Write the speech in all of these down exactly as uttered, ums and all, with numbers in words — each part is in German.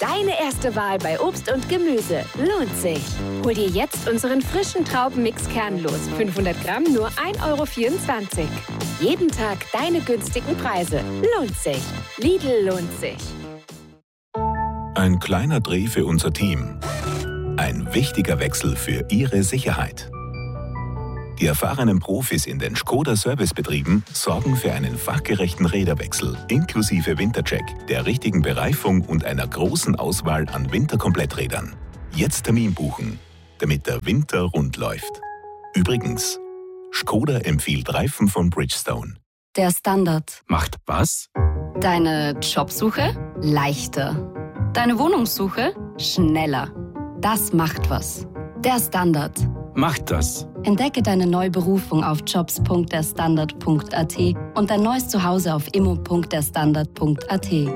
Deine erste Wahl bei Obst und Gemüse. Lohnt sich. Hol dir jetzt unseren frischen Traubenmix kernlos. fünfhundert Gramm nur ein Euro vierundzwanzig. Jeden Tag deine günstigen Preise. Lohnt sich. Lidl lohnt sich. Ein kleiner Dreh für unser Team. Ein wichtiger Wechsel für Ihre Sicherheit. Die erfahrenen Profis in den Škoda-Servicebetrieben sorgen für einen fachgerechten Räderwechsel inklusive Wintercheck, der richtigen Bereifung und einer großen Auswahl an Winterkompletträdern. Jetzt Termin buchen, damit der Winter rund läuft. Übrigens, Škoda empfiehlt Reifen von Bridgestone. Der Standard macht was? Deine Jobsuche leichter. Deine Wohnungssuche schneller. Das macht was. Der Standard macht das. Entdecke deine neue Berufung auf jobs punkt der standard punkt a t und dein neues Zuhause auf immo punkt der standard punkt a t.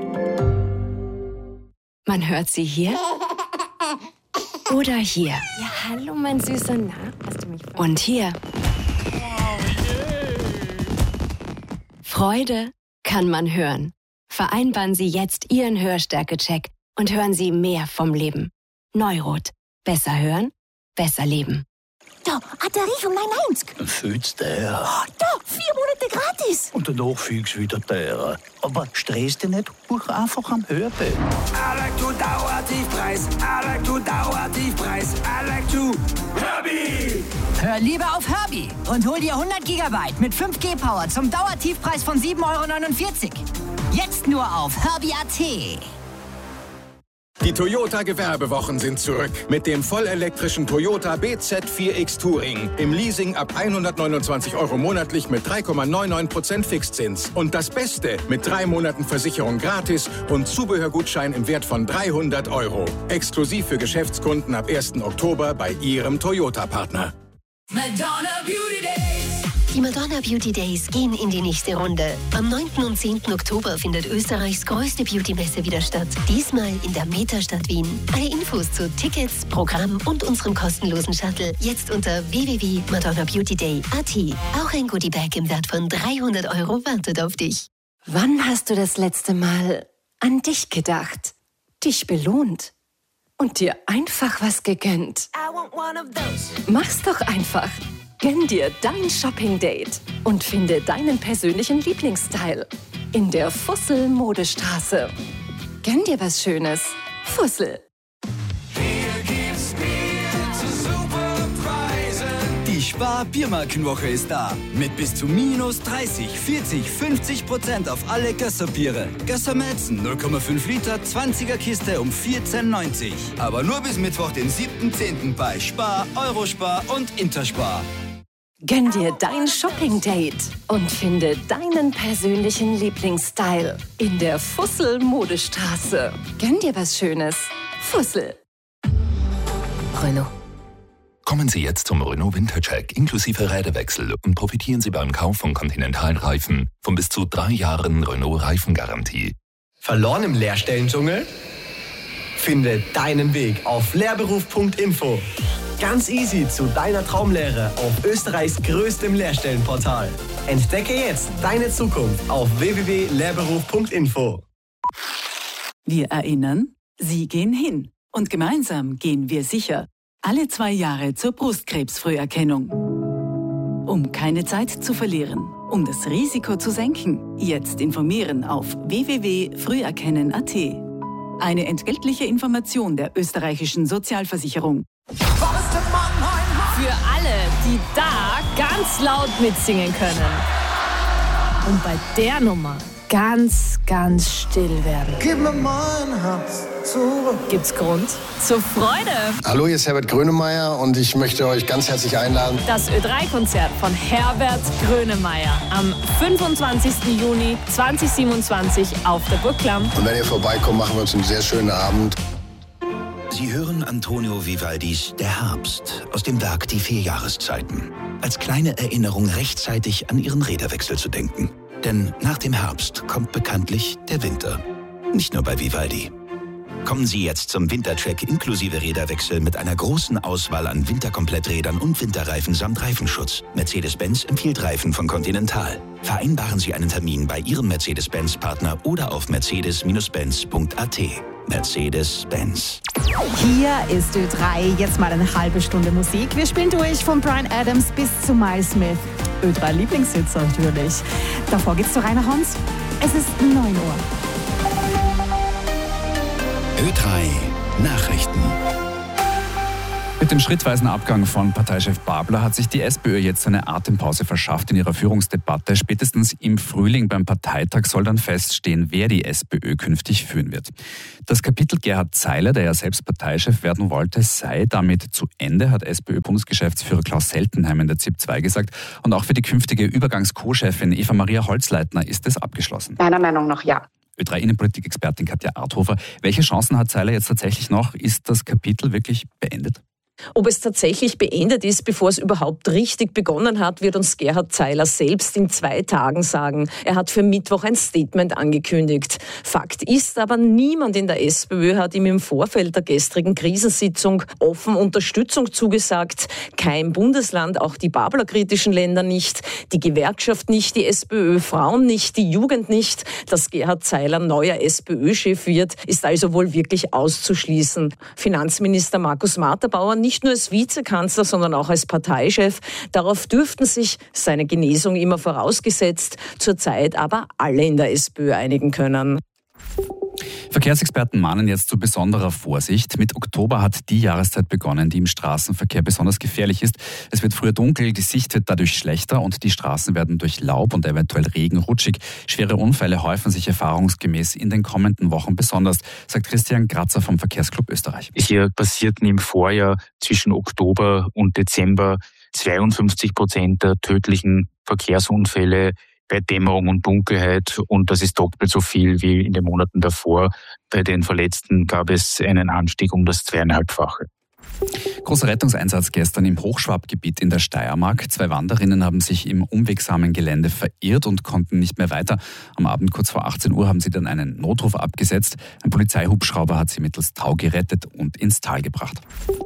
Man hört sie hier oder hier. Ja, hallo, mein Süßer. Na, hast du mich ver- Und hier. Freude kann man hören. Vereinbaren Sie jetzt Ihren Hörstärke-Check und hören Sie mehr vom Leben. Neurot. Besser hören, besser leben. Da, Batterie vom neun neunzig. Fühlt's der. Oh, da, vier Monate gratis. Und danach fühlst du wieder der. Aber stress dich nicht, buch einfach am Hörte. I like to Dauertiefpreis. I like to Dauertiefpreis. I like to Herbie. Hör lieber auf Herbie und hol dir hundert Gigabyte mit fünf G Power zum Dauertiefpreis von sieben Euro neunundvierzig. Jetzt nur auf herbie punkt a t. Die Toyota-Gewerbewochen sind zurück mit dem vollelektrischen Toyota B Z vier X Touring. Im Leasing ab hundertneunundzwanzig Euro monatlich mit drei Komma neunundneunzig Prozent Fixzins. Und das Beste, mit drei Monaten Versicherung gratis und Zubehörgutschein im Wert von dreihundert Euro. Exklusiv für Geschäftskunden ab ersten Oktober bei Ihrem Toyota-Partner. Madonna Beauty Days. Die Madonna Beauty Days gehen in die nächste Runde. Am neunten und zehnten Oktober findet Österreichs größte Beauty-Messe wieder statt. Diesmal in der Metastadt Wien. Alle Infos zu Tickets, Programm und unserem kostenlosen Shuttle jetzt unter w w w punkt madonna beauty day punkt a t. Auch ein Goodiebag im Wert von dreihundert Euro wartet auf dich. Wann hast du das letzte Mal an dich gedacht, dich belohnt und dir einfach was gegönnt? Mach's doch einfach. Gönn dir dein Shopping-Date und finde deinen persönlichen Lieblingsstyle in der Fussel-Modestraße. Gönn dir was Schönes. Fussel. Hier gibt's Bier zu super Preisen. Die Spar-Biermarkenwoche ist da. Mit bis zu minus dreißig, vierzig, fünfzig Prozent auf alle Gösser-Biere. Gösser Malzen null Komma fünf Liter, zwanziger Kiste um vierzehn neunzig. Aber nur bis Mittwoch, den siebten zehnten bei Spar, Eurospar und Interspar. Gönn dir dein Shopping-Date und finde deinen persönlichen Lieblingsstyle in der Fussel-Modestraße. Gönn dir was Schönes. Fussel. Renault. Kommen Sie jetzt zum Renault Wintercheck inklusive Räderwechsel und profitieren Sie beim Kauf von Continental-Reifen von bis zu drei Jahren Renault-Reifengarantie. Verloren im Lehrstellendschungel? Finde deinen Weg auf lehrberuf punkt info. Ganz easy zu deiner Traumlehre auf Österreichs größtem Lehrstellenportal. Entdecke jetzt deine Zukunft auf w w w punkt lehrberuf punkt info. Wir erinnern, Sie gehen hin. Und gemeinsam gehen wir sicher. Alle zwei Jahre zur Brustkrebsfrüherkennung. Um keine Zeit zu verlieren, um das Risiko zu senken, jetzt informieren auf w w w punkt früherkennen punkt a t. Eine entgeltliche Information der österreichischen Sozialversicherung. Für alle, die da ganz laut mitsingen können. Und bei der Nummer ganz, ganz still werden. Gib mir mein Herz zurück. Gibt's Grund zur Freude? Hallo, hier ist Herbert Grönemeyer und ich möchte euch ganz herzlich einladen. Das Ö drei Konzert von Herbert Grönemeyer am fünfundzwanzigsten Juni zweitausendsiebenundzwanzig auf der Burg Klamm. Und wenn ihr vorbeikommt, machen wir uns einen sehr schönen Abend. Sie hören Antonio Vivaldis Der Herbst aus dem Werk Die vier Jahreszeiten. Als kleine Erinnerung rechtzeitig an Ihren Räderwechsel zu denken. Denn nach dem Herbst kommt bekanntlich der Winter. Nicht nur bei Vivaldi. Kommen Sie jetzt zum Wintertrack inklusive Räderwechsel mit einer großen Auswahl an Winterkompletträdern und Winterreifen samt Reifenschutz. Mercedes-Benz empfiehlt Reifen von Continental. Vereinbaren Sie einen Termin bei Ihrem Mercedes-Benz-Partner oder auf mercedes Benz punkt a t. Mercedes-Benz. Hier ist Ö drei, jetzt mal eine halbe Stunde Musik. Wir spielen durch von Bryan Adams bis zu Miles Smith. Ö drei Lieblingshits natürlich. Davor geht's zu Rainer Hans. Es ist neun Uhr. Ö drei Nachrichten. Mit dem schrittweisen Abgang von Parteichef Babler hat sich die SPÖ jetzt eine Atempause verschafft in ihrer Führungsdebatte. Spätestens im Frühling beim Parteitag soll dann feststehen, wer die SPÖ künftig führen wird. Das Kapitel Gerhard Zeiler, der ja selbst Parteichef werden wollte, sei damit zu Ende, hat SPÖ-Bundesgeschäftsführer Klaus Seltenheim in der Z I P zwei gesagt. Und auch für die künftige Übergangs-Co-Chefin Eva Maria Holzleitner ist es abgeschlossen. Meiner Meinung nach ja. Ö drei Innenpolitik-Expertin Katja Arthofer. Welche Chancen hat Zeiler jetzt tatsächlich noch? Ist das Kapitel wirklich beendet? Ob es tatsächlich beendet ist, bevor es überhaupt richtig begonnen hat, wird uns Gerhard Zeiler selbst in zwei Tagen sagen. Er hat für Mittwoch ein Statement angekündigt. Fakt ist aber, niemand in der SPÖ hat ihm im Vorfeld der gestrigen Krisensitzung offen Unterstützung zugesagt. Kein Bundesland, auch die Babler-kritischen Länder nicht, die Gewerkschaft nicht, die SPÖ, Frauen nicht, die Jugend nicht. Dass Gerhard Zeiler neuer SPÖ-Chef wird, ist also wohl wirklich auszuschließen. Finanzminister Markus Marterbauer nicht Nicht nur als Vizekanzler, sondern auch als Parteichef. Darauf dürften sich, seine Genesung immer vorausgesetzt, zurzeit aber alle in der SPÖ einigen können. Verkehrsexperten mahnen jetzt zu besonderer Vorsicht. Mit Oktober hat die Jahreszeit begonnen, die im Straßenverkehr besonders gefährlich ist. Es wird früher dunkel, die Sicht wird dadurch schlechter und die Straßen werden durch Laub und eventuell Regen rutschig. Schwere Unfälle häufen sich erfahrungsgemäß in den kommenden Wochen besonders, sagt Christian Grazer vom Verkehrsclub Österreich. Hier passierten im Vorjahr zwischen Oktober und Dezember zweiundfünfzig Prozent der tödlichen Verkehrsunfälle bei Dämmerung und Dunkelheit, und das ist doppelt so viel wie in den Monaten davor. Bei den Verletzten gab es einen Anstieg um das zweieinhalbfache. Großer Rettungseinsatz gestern im Hochschwabgebiet in der Steiermark. Zwei Wanderinnen haben sich im unwegsamen Gelände verirrt und konnten nicht mehr weiter. Am Abend kurz vor achtzehn Uhr haben sie dann einen Notruf abgesetzt. Ein Polizeihubschrauber hat sie mittels Tau gerettet und ins Tal gebracht.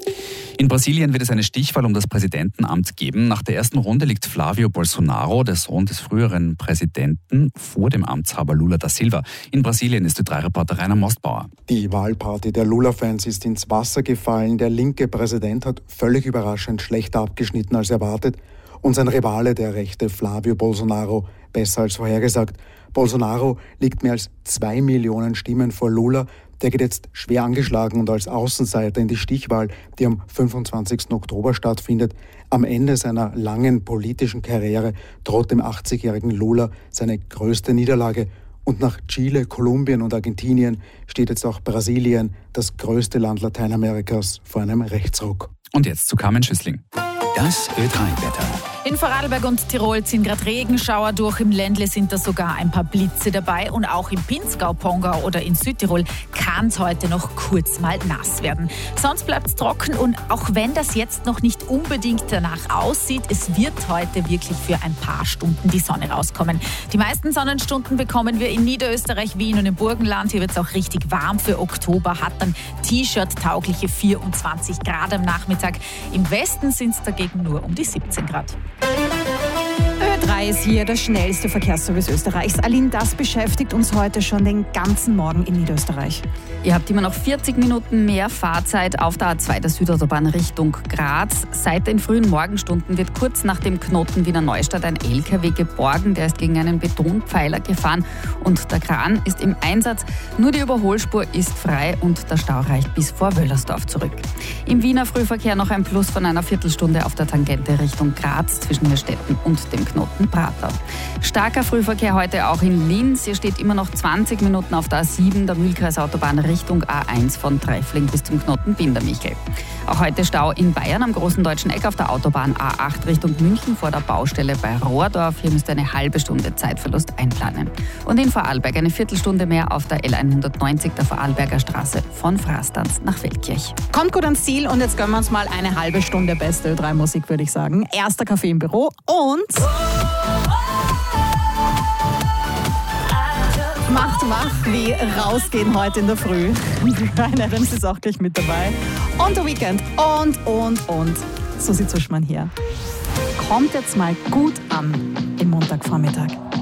In Brasilien wird es eine Stichwahl um das Präsidentenamt geben. Nach der ersten Runde liegt Flávio Bolsonaro, der Sohn des früheren Präsidenten, vor dem Amtshaber Lula da Silva. In Brasilien ist Ö drei Reporter Rainer Mostbauer. Die Wahlparty der Lula-Fans ist ins Wasser gefallen. Der linke Präsident hat völlig überraschend schlechter abgeschnitten als erwartet. Und sein Rivale, der rechte Flávio Bolsonaro, besser als vorhergesagt. Bolsonaro liegt mehr als zwei Millionen Stimmen vor Lula. Der geht jetzt schwer angeschlagen und als Außenseiter in die Stichwahl, die am fünfundzwanzigsten Oktober stattfindet. Am Ende seiner langen politischen Karriere droht dem achtzigjährigen Lula seine größte Niederlage. Und nach Chile, Kolumbien und Argentinien steht jetzt auch Brasilien, das größte Land Lateinamerikas, vor einem Rechtsruck. Und jetzt zu Carmen Schüssling. Das Ö drei Wetter. In Vorarlberg und Tirol ziehen gerade Regenschauer durch. Im Ländle sind da sogar ein paar Blitze dabei. Und auch im Pinzgau, Pongau oder in Südtirol kann es heute noch kurz mal nass werden. Sonst bleibt es trocken, und auch wenn das jetzt noch nicht unbedingt danach aussieht, es wird heute wirklich für ein paar Stunden die Sonne rauskommen. Die meisten Sonnenstunden bekommen wir in Niederösterreich, Wien und im Burgenland. Hier wird es auch richtig warm für Oktober, hat dann T-Shirt-taugliche vierundzwanzig Grad am Nachmittag. Im Westen sind es dagegen nur um die siebzehn Grad. Ö drei ist hier der schnellste Verkehrsservice Österreichs. Aline, das beschäftigt uns heute schon den ganzen Morgen in Niederösterreich. Ihr habt immer noch vierzig Minuten mehr Fahrzeit auf der A zwei der Südautobahn Richtung Graz. Seit den frühen Morgenstunden wird kurz nach dem Knoten Wiener Neustadt ein L K W geborgen. Der ist gegen einen Betonpfeiler gefahren und der Kran ist im Einsatz. Nur die Überholspur ist frei und der Stau reicht bis vor Wöllersdorf zurück. Im Wiener Frühverkehr noch ein Plus von einer Viertelstunde auf der Tangente Richtung Graz zwischen Mirstetten und dem Knoten Pratau. Starker Frühverkehr heute auch in Linz. Hier steht immer noch zwanzig Minuten auf der A sieben der Mühlkreisautobahn Richtung A eins von Treifling bis zum Knoten Bindermichel. Auch heute Stau in Bayern am Großen Deutschen Eck auf der Autobahn A acht Richtung München vor der Baustelle bei Rohrdorf. Hier müsst ihr eine halbe Stunde Zeitverlust einplanen. Und in Vorarlberg eine Viertelstunde mehr auf der L hundertneunzig der Vorarlberger Straße von Frastanz nach Feldkirch. Kommt gut ans Ziel und jetzt gönnen wir uns mal eine halbe Stunde beste Ö drei Musik, würde ich sagen. Erster Kaffee im Büro und macht wach wie rausgehen heute in der Früh. Bryan Adams ist auch gleich mit dabei. Und The Weeknd und, und, und. Susi Zuschmann hier. Kommt jetzt mal gut an im Montagvormittag.